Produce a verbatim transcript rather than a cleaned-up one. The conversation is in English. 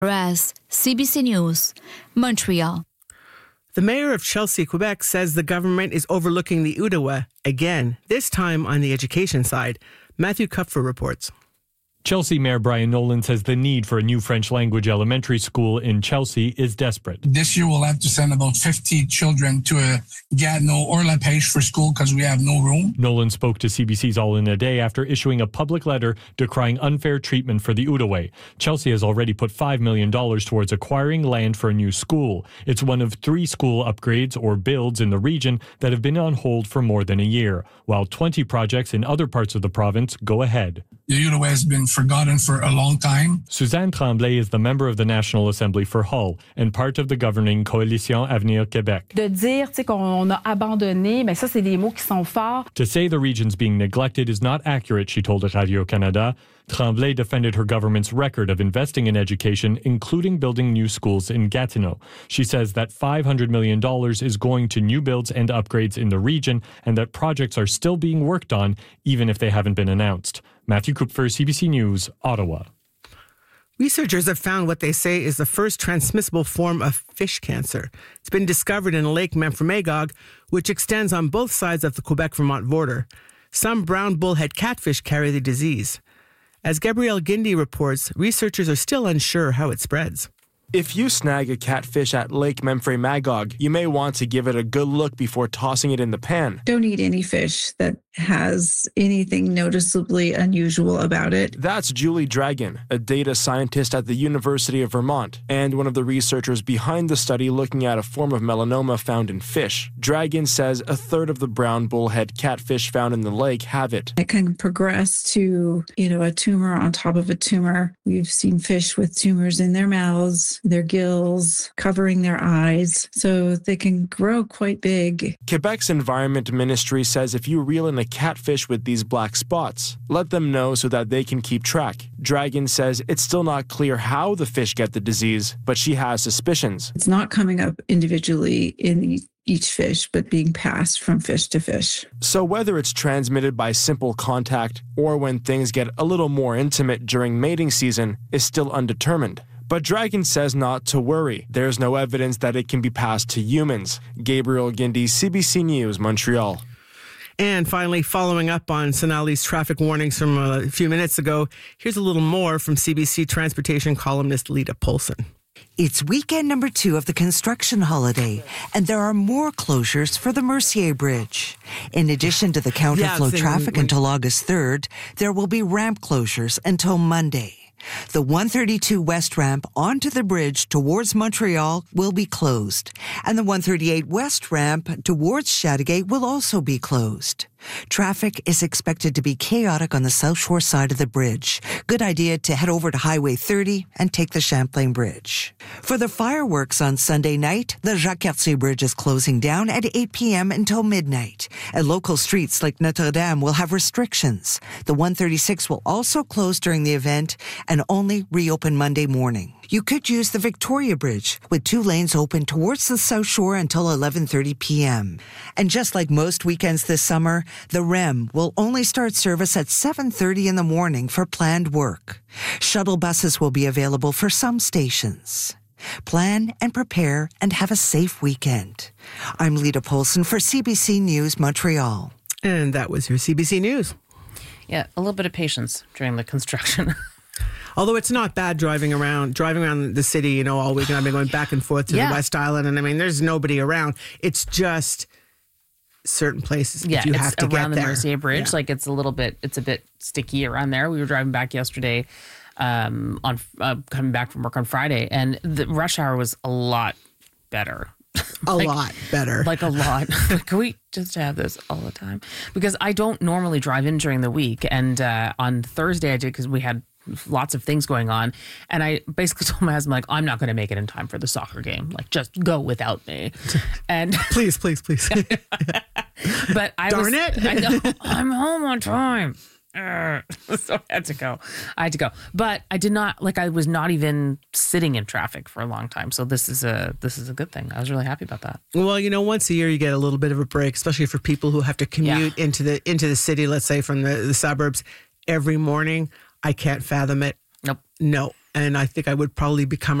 Perez, C B C News, Montreal. The mayor of Chelsea, Quebec, says the government is overlooking the Outaouais again, this time on the education side. Matthew Kupfer reports. Chelsea Mayor Brian Nolan says the need for a new French language elementary school in Chelsea is desperate. This year we'll have to send about fifty children to a Gatineau or La Pêche for school because we have no room. Nolan spoke to C B C's All in a Day after issuing a public letter decrying unfair treatment for the Outaouais. Chelsea has already put five million dollars towards acquiring land for a new school. It's one of three school upgrades or builds in the region that have been on hold for more than a year, while twenty projects in other parts of the province go ahead. The Outaouais has been forgotten for a long time. Suzanne Tremblay is the member of the National Assembly for Hull and part of the governing Coalition Avenir Québec. De dire, tu sais, qu'on a abandonné, mais ça, c'est des mots qui sont forts. To say the region's being neglected is not accurate, she told Radio-Canada. Tremblay defended her government's record of investing in education, including building new schools in Gatineau. She says that five hundred million dollars is going to new builds and upgrades in the region and that projects are still being worked on, even if they haven't been announced. Matthew Kupfer, C B C News, Ottawa. Researchers have found what they say is the first transmissible form of fish cancer. It's been discovered in Lake Memphremagog, which extends on both sides of the Quebec-Vermont border. Some brown bullhead catfish carry the disease. As Gabrielle Guindy reports, researchers are still unsure how it spreads. If you snag a catfish at Lake Memphremagog, you may want to give it a good look before tossing it in the pan. Don't eat any fish that has anything noticeably unusual about it. That's Julie Dragon, a data scientist at the University of Vermont, and one of the researchers behind the study looking at a form of melanoma found in fish. Dragon says a third of the brown bullhead catfish found in the lake have it. It can progress to, you know, a tumor on top of a tumor. We've seen fish with tumors in their mouths, their gills, covering their eyes, so they can grow quite big. Quebec's Environment Ministry says if you reel in a catfish with these black spots, let them know so that they can keep track. Dragon says it's still not clear how the fish get the disease, but she has suspicions. It's not coming up individually in each fish, but being passed from fish to fish. So whether it's transmitted by simple contact or when things get a little more intimate during mating season is still undetermined. But Dragon says not to worry. There's no evidence that it can be passed to humans. Gabriel Guindy, C B C News, Montreal. And finally, following up on Sonali's traffic warnings from a few minutes ago, here's a little more from C B C transportation columnist Lita Polson. It's weekend number two of the construction holiday, and there are more closures for the Mercier Bridge. In addition to the counterflow yeah, traffic when, until August third, there will be ramp closures until Monday. The one thirty-two West ramp onto the bridge towards Montreal will be closed, and the one thirty-eight West ramp towards Chateauguay will also be closed. Traffic is expected to be chaotic on the South Shore side of the bridge. Good idea to head over to Highway thirty and take the Champlain Bridge. For the fireworks on Sunday night, the Jacques-Cartier Bridge is closing down at eight p.m. until midnight. And local streets like Notre-Dame will have restrictions. The one thirty-six will also close during the event and only reopen Monday morning. You could use the Victoria Bridge, with two lanes open towards the South Shore until eleven thirty p.m. And just like most weekends this summer, the R E M will only start service at seven thirty in the morning for planned work. Shuttle buses will be available for some stations. Plan and prepare and have a safe weekend. I'm Lita Polson for C B C News, Montreal. And that was your C B C News. Yeah, a little bit of patience during the construction. Although it's not bad driving around, driving around the city, you know, all weekend. I've been going back and forth to yeah. the West Island, and I mean, there's nobody around. It's just certain places yeah, if you it's have to around get the there. Mercier Bridge. Yeah. Like it's a little bit, it's a bit sticky around there. We were driving back yesterday, um, on uh, coming back from work on Friday, and the rush hour was a lot better. A like, lot better. Like a lot. Can we just have this all the time? Because I don't normally drive in during the week, and uh, on Thursday I did because we had lots of things going on, and I basically told my husband, like, I'm not going to make it in time for the soccer game. Like, just go without me. And please, please, please. But I Darn was, it! I know, I'm home on time. Uh, so I had to go. I had to go. But I did not, like, I was not even sitting in traffic for a long time. So this is a this is a good thing. I was really happy about that. Well, you know, once a year you get a little bit of a break, especially for people who have to commute yeah. into the into the city, let's say from the, the suburbs every morning. I can't fathom it. Nope. No. and I think I would probably become